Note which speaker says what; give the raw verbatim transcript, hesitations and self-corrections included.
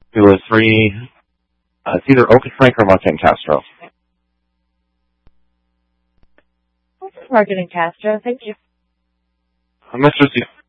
Speaker 1: Kilo three, uh, it's either Oak and Frank or Martin Castro.
Speaker 2: Martin Castro, thank you.
Speaker 1: I'm not sure if you